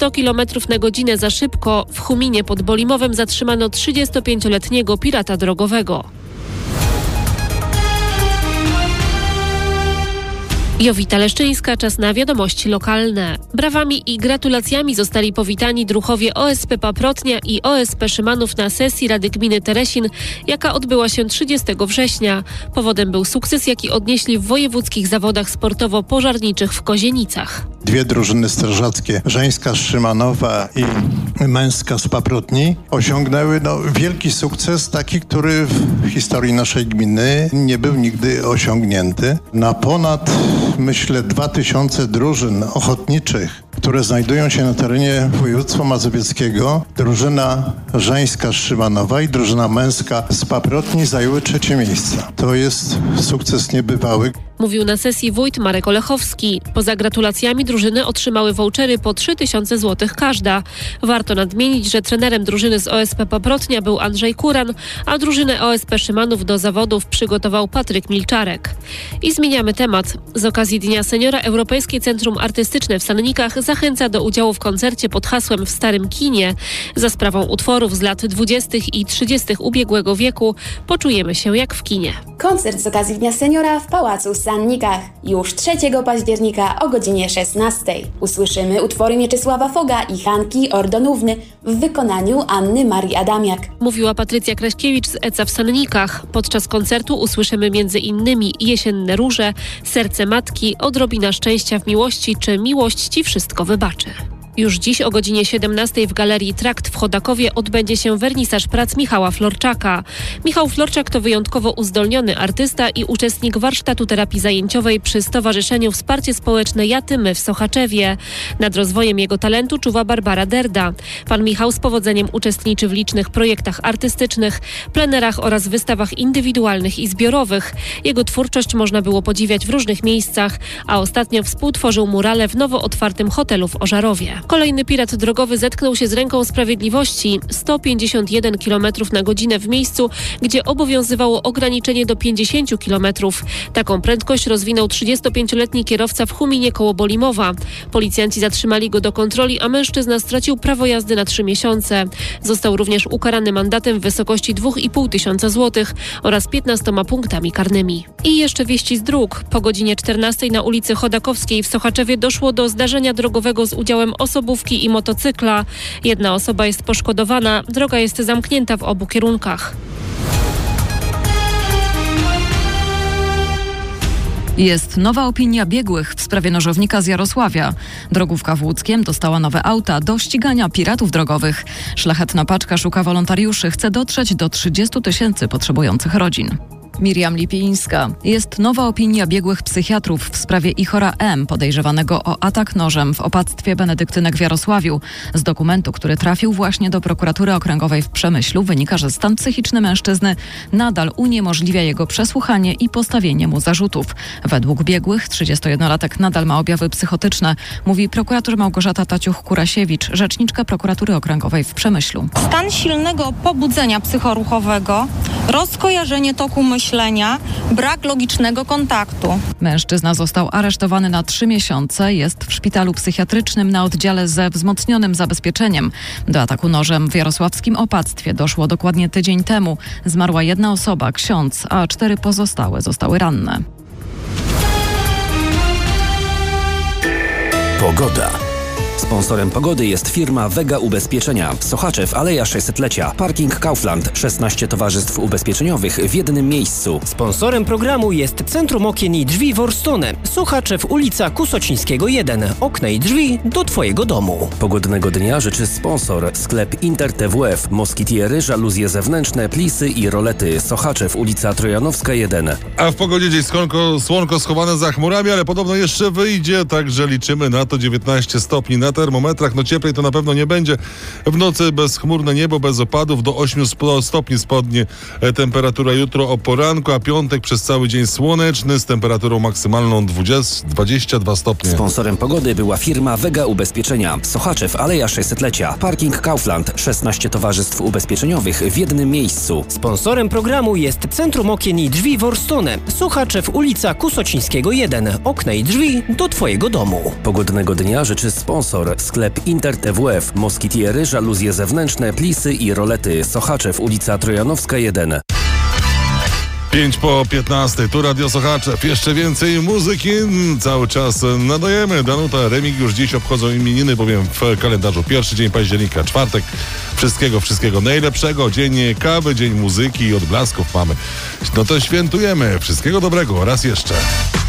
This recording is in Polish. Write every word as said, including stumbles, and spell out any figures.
sto kilometrów na godzinę za szybko w Chuminie pod Bolimowem zatrzymano trzydziestopięcioletniego pirata drogowego. Jowita Leszczyńska, czas na wiadomości lokalne. Brawami i gratulacjami zostali powitani druhowie O S P Paprotnia i O S P Szymanów na sesji Rady Gminy Teresin, jaka odbyła się trzydziestego września. Powodem był sukces, jaki odnieśli w wojewódzkich zawodach sportowo-pożarniczych w Kozienicach. Dwie drużyny strażackie, żeńska z Szymanowa i męska z Paprotni, osiągnęły no, wielki sukces, taki, który w historii naszej gminy nie był nigdy osiągnięty. Na ponad, myślę, dwa tysiące drużyn ochotniczych, które znajdują się na terenie województwa mazowieckiego, drużyna żeńska z Szymanowa i drużyna męska z Paprotni zajęły trzecie miejsca. To jest sukces niebywały. Mówił na sesji wójt Marek Olechowski. Poza gratulacjami drużyny otrzymały vouchery po trzy tysiące złotych każda. Warto nadmienić, że trenerem drużyny z O S P Paprotnia był Andrzej Kuran, a drużynę O S P Szymanów do zawodów przygotował Patryk Milczarek. I zmieniamy temat. Z okazji Dnia Seniora Europejskie Centrum Artystyczne w Sannikach zachęca do udziału w koncercie pod hasłem W Starym Kinie. Za sprawą utworów z lat dwudziestych i trzydziestych ubiegłego wieku poczujemy się jak w kinie. Koncert z okazji Dnia Seniora w Pałacu w Sannikach już trzeciego października o godzinie szesnastej. Usłyszymy utwory Mieczysława Foga i Hanki Ordonówny w wykonaniu Anny Marii Adamiak. Mówiła Patrycja Kraśkiewicz z E C A w Sannikach. Podczas koncertu usłyszymy między innymi Jesienne róże, Serce matki, Odrobina szczęścia w miłości czy Miłość ci wszystko wybaczy. Już dziś o godzinie siedemnastej w Galerii Trakt w Chodakowie odbędzie się wernisaż prac Michała Florczaka. Michał Florczak to wyjątkowo uzdolniony artysta i uczestnik warsztatu terapii zajęciowej przy Stowarzyszeniu Wsparcie Społeczne Jaty My w Sochaczewie. Nad rozwojem jego talentu czuwa Barbara Derda. Pan Michał z powodzeniem uczestniczy w licznych projektach artystycznych, plenerach oraz wystawach indywidualnych i zbiorowych. Jego twórczość można było podziwiać w różnych miejscach, a ostatnio współtworzył murale w nowo otwartym hotelu w Ożarowie. Kolejny pirat drogowy zetknął się z ręką sprawiedliwości. sto pięćdziesiąt jeden kilometrów na godzinę w miejscu, gdzie obowiązywało ograniczenie do pięćdziesiąt kilometrów. Taką prędkość rozwinął trzydziestopięcioletni kierowca w Chuminie koło Bolimowa. Policjanci zatrzymali go do kontroli, a mężczyzna stracił prawo jazdy na trzy miesiące. Został również ukarany mandatem w wysokości dwa i pół tysiąca złotych oraz piętnastoma punktami karnymi. I jeszcze wieści z dróg. Po godzinie czternastej na ulicy Chodakowskiej w Sochaczewie doszło do zdarzenia drogowego z udziałem osobówki i motocykla. Jedna osoba jest poszkodowana, droga jest zamknięta w obu kierunkach. Jest nowa opinia biegłych w sprawie nożownika z Jarosławia. Drogówka w Łódzkiem dostała nowe auta do ścigania piratów drogowych. Szlachetna paczka szuka wolontariuszy, chce dotrzeć do trzydziestu tysięcy potrzebujących rodzin. Miriam Lipińska. Jest nowa opinia biegłych psychiatrów w sprawie Ichora M., podejrzewanego o atak nożem w opactwie benedyktynek w Jarosławiu. Z dokumentu, który trafił właśnie do prokuratury okręgowej w Przemyślu, wynika, że stan psychiczny mężczyzny nadal uniemożliwia jego przesłuchanie i postawienie mu zarzutów. Według biegłych trzydziestojednolatek nadal ma objawy psychotyczne, mówi prokurator Małgorzata Taciuch-Kurasiewicz, rzeczniczka prokuratury okręgowej w Przemyślu. Stan silnego pobudzenia psychoruchowego, rozkojarzenie toku myślenia, brak logicznego kontaktu. Mężczyzna został aresztowany na trzy miesiące. Jest w szpitalu psychiatrycznym na oddziale ze wzmocnionym zabezpieczeniem. Do ataku nożem w jarosławskim opactwie doszło dokładnie tydzień temu. Zmarła jedna osoba, ksiądz, a cztery pozostałe zostały ranne. Pogoda. Sponsorem pogody jest firma Vega Ubezpieczenia. Sochaczew, Aleja sześćsetlecia. Parking Kaufland. szesnaście towarzystw ubezpieczeniowych w jednym miejscu. Sponsorem programu jest Centrum Okien i Drzwi Worstone. Sochaczew, ulica Kusocińskiego jeden. Okna i drzwi do Twojego domu. Pogodnego dnia życzy sponsor. Sklep Inter T W F. Moskitiery, żaluzje zewnętrzne, plisy i rolety. Sochaczew, ulica Trojanowska jeden. A w pogodzie dziś słonko, słonko schowane za chmurami, ale podobno jeszcze wyjdzie, także liczymy na to dziewiętnaście stopni na termometrach. No cieplej to na pewno nie będzie. W nocy bezchmurne niebo, bez opadów, do ośmiu stopni spadnie temperatura jutro o poranku, a piątek przez cały dzień słoneczny z temperaturą maksymalną dwadzieścia dwa stopnie. Sponsorem pogody była firma Vega Ubezpieczenia. Sochaczew, Aleja sześćsetlecia. Parking Kaufland. szesnaście towarzystw ubezpieczeniowych w jednym miejscu. Sponsorem programu jest Centrum Okien i Drzwi Worstone. Sochaczew, ulica Kusocińskiego jeden. Okna i drzwi do Twojego domu. Pogodnego dnia życzy sponsor. Sponsor sklep Inter T W F, moskitiery, żaluzje zewnętrzne, plisy i rolety. Sochaczew, ulica Trojanowska jeden. pięć po piętnastej, tu Radio Sochaczew. Jeszcze więcej muzyki, cały czas nadajemy. Danuta, Remigiusz dziś obchodzą imieniny, bowiem w kalendarzu pierwszy dzień października, czwartek. Wszystkiego, wszystkiego najlepszego. Dzień kawy, dzień muzyki i odblasków mamy. No to świętujemy. Wszystkiego dobrego. Raz jeszcze.